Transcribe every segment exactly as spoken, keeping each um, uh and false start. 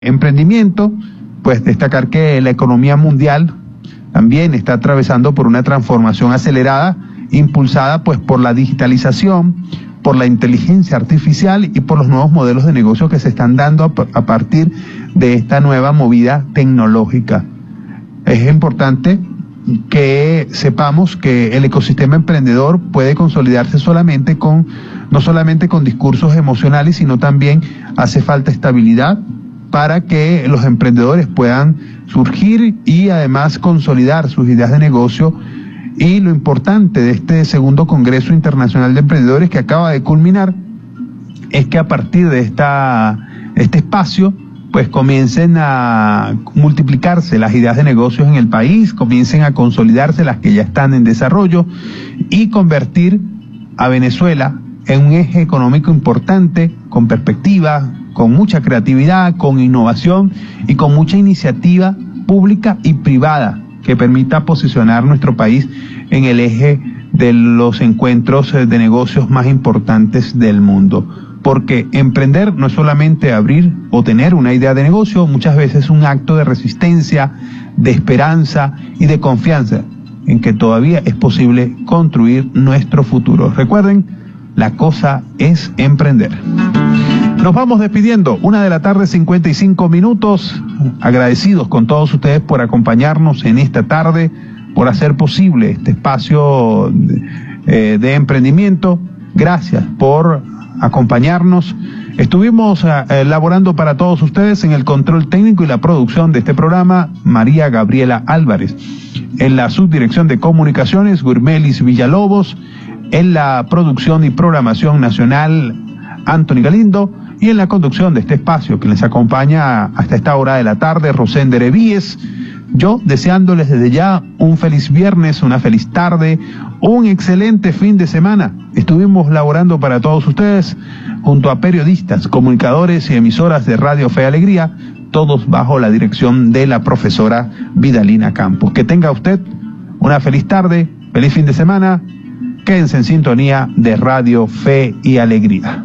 Emprendimiento, pues destacar que la economía mundial también está atravesando por una transformación acelerada, impulsada pues por la digitalización, por la inteligencia artificial y por los nuevos modelos de negocio que se están dando a, a partir de esta nueva movida tecnológica. Es importante que sepamos que el ecosistema emprendedor puede consolidarse solamente con, no solamente con discursos emocionales, sino también hace falta estabilidad para que los emprendedores puedan surgir y además consolidar sus ideas de negocio. Y lo importante de este segundo Congreso Internacional de Emprendedores que acaba de culminar es que a partir de esta, este espacio pues comiencen a multiplicarse las ideas de negocios en el país, comiencen a consolidarse las que ya están en desarrollo y convertir a Venezuela en un eje económico importante, con perspectiva, con mucha creatividad, con innovación y con mucha iniciativa pública y privada que permita posicionar nuestro país en el eje de los encuentros de negocios más importantes del mundo. Porque emprender no es solamente abrir o tener una idea de negocio, muchas veces es un acto de resistencia, de esperanza y de confianza en que todavía es posible construir nuestro futuro. Recuerden, la cosa es emprender. Nos vamos despidiendo, una de la tarde, cincuenta y cinco minutos, agradecidos con todos ustedes por acompañarnos en esta tarde, por hacer posible este espacio de, eh, de emprendimiento. Gracias por acompañarnos. Estuvimos eh, elaborando para todos ustedes en el control técnico y la producción de este programa, María Gabriela Álvarez. En la subdirección de comunicaciones, Gurmelis Villalobos. En la producción y programación nacional, Anthony Galindo. Y en la conducción de este espacio que les acompaña hasta esta hora de la tarde, Rosender Evíes. Yo deseándoles desde ya un feliz viernes, una feliz tarde, un excelente fin de semana. Estuvimos laborando para todos ustedes junto a periodistas, comunicadores y emisoras de Radio Fe y Alegría, todos bajo la dirección de la profesora Vidalina Campos. Que tenga usted una feliz tarde, feliz fin de semana. Quédense en sintonía de Radio Fe y Alegría.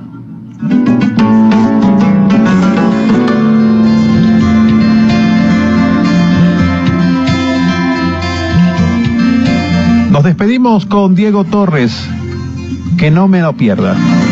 Nos despedimos con Diego Torres. Que no me lo pierda.